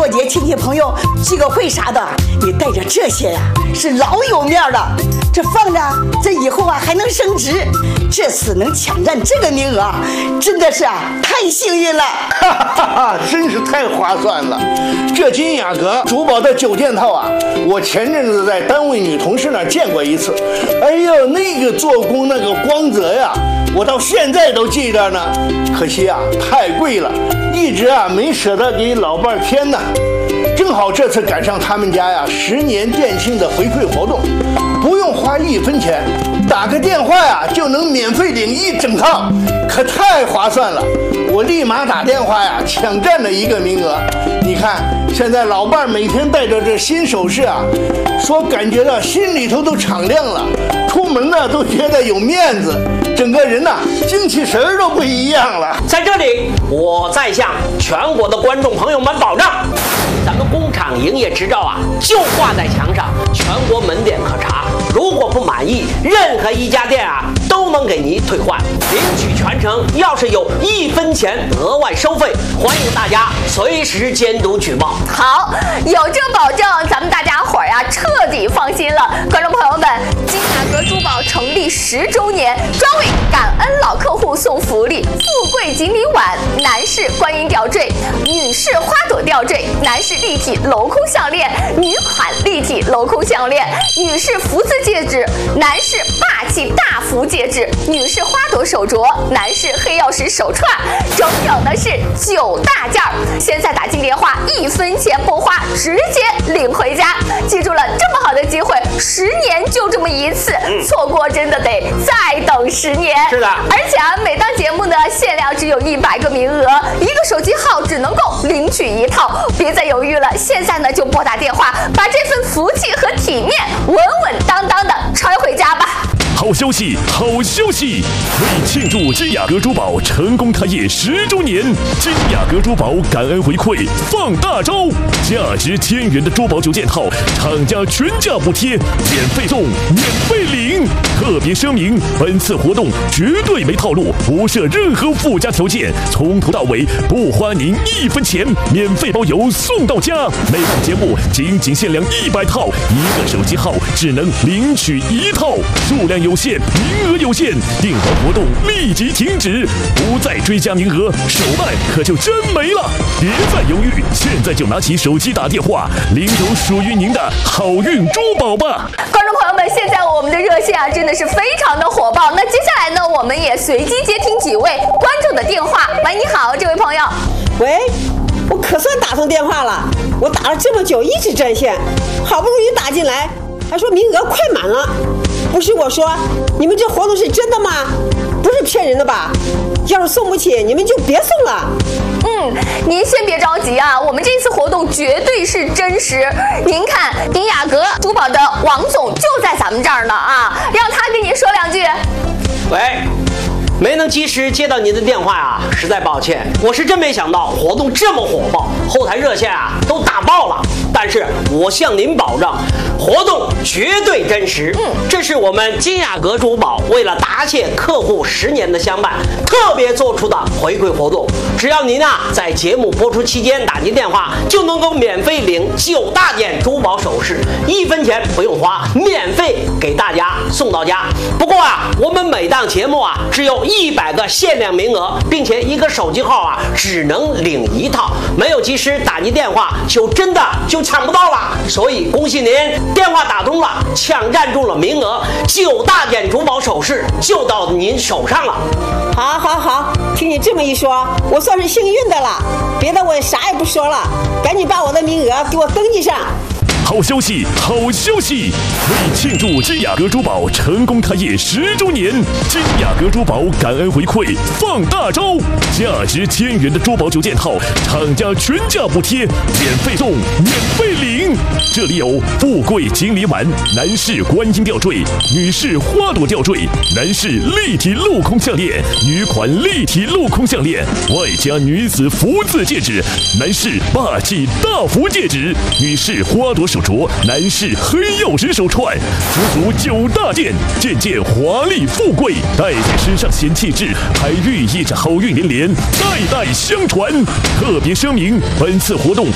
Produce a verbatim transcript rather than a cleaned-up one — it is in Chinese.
过节亲戚朋友聚个会啥的，你带着这些呀、啊，是老有面了。这放着，这以后啊还能升值。这次能抢占这个名额，真的是啊太幸运了。 哈哈哈，真是太划算了。这金雅阁珠宝的九件套啊，我前阵子在单位女同事那儿见过一次。哎呦，那个做工那个光泽呀，我到现在都记着呢。可惜啊，太贵了，一直啊没舍得给老伴儿添呢。正好这次赶上他们家呀十年店庆的回馈活动，不用花一分钱，打个电话呀就能免费领一整套，可太划算了。我立马打电话呀抢占了一个名额。你看现在老伴儿每天带着这新首饰啊，说感觉到心里头都敞亮了，出门呢都觉得有面子，整个人呐精气神儿都不一样了。 在这里，我再向全国的观众朋友们保证，咱们工厂营业执照啊就挂在墙上，全国门店可查。如果不满意，任何一家店啊都能给您退换，领取全程要是有一分钱额外收费，欢迎大家随时监督举报。 好，有这保证，咱们大家伙儿呀彻底放心了。观众朋友们，金雅阁珠宝成立十周年，专为感恩老客户送福利：富贵锦鲤碗、男士观音吊坠、女士花朵吊坠、男士立体镂空项链、女款立体镂空项链、女士福字戒指、男士霸气大福戒指、女士花朵手镯、男士黑曜石手串，整整的是九大件儿。现在打进电话，一分钱不花，直接领回家。记住了，这么好的机会，十年就这么一次，错过真的得再等十年。 是的， 而且啊，每档节目呢限量只有一百个名额，一个手机号只能够领取一套，别再犹豫了，现在呢就拨打电话，把这份福气和体面稳稳当当的揣回家吧。 好消息，好消息！为庆祝金雅阁珠宝成功开业十周年，金雅阁珠宝感恩回馈放大招，价值千元的珠宝九件套，厂家全价补贴，免费送，免费领。特别声明，本次活动绝对没套路，不设任何附加条件，从头到尾不花您一分钱，免费包邮送到家。每档节目仅仅限量一百套，一个手机号只能领取一套，数量有限，名额有限，订单活动立即停止，不再追加名额，手办可就真没了。别再犹豫，现在就拿起手机打电话，领走属于您的好运珠宝吧！ 观众朋友们，现在我们的热线啊真的是非常的火爆。那接下来呢，我们也随机接听几位观众的电话。喂，你好，这位朋友。 喂，我可算打通电话了，我打了这么久一直占线，好不容易打进来，还说名额快满了。不是我说，你们这活动是真的吗？不是骗人的吧？要是送不起，你们就别送了。 嗯，您先别着急啊，我们这次活动绝对是真实。您看，金雅阁珠宝的王总就在咱们这儿呢啊，让他跟您说两句。 喂，没能及时接到您的电话啊，实在抱歉。我是真没想到活动这么火爆，后台热线啊都打爆了。但是我向您保证，活动绝对真实。嗯，这是我们金雅阁珠宝为了答谢客户十年的相伴，特别做出的回馈活动。只要您啊在节目播出期间打进电话，就能够免费领九大件珠宝首饰，一分钱不用花，免费给大家送到家。不过啊，我们每档节目啊只有一百个限量名额，并且一个手机号啊只能领一套，没有及时打进电话，就真的就抢不到了。所以恭喜您，电话打通了，抢占住了名额，九大件珠宝首饰就到您手上了。 好，好，好，听你这么一说，我算是幸运的了。别的我啥也不说了，赶紧把我的名额给我登记上。 好消息，好消息！为庆祝金雅阁珠宝成功开业十周年，金雅阁珠宝感恩回馈放大招，价值千元的珠宝九件套，厂家全价补贴，免费送，免费领。这里有富贵锦鲤碗、男士观音吊坠、女士花朵吊坠、男士立体镂空项链、女款立体镂空项链，外加女子福字戒指、男士霸气大福戒指、女士花朵手镯、男士黑曜石手串，足足九大件，件件华丽富贵，戴在身上显气质，还寓意着好运连连，代代相传。特别声明，本次活动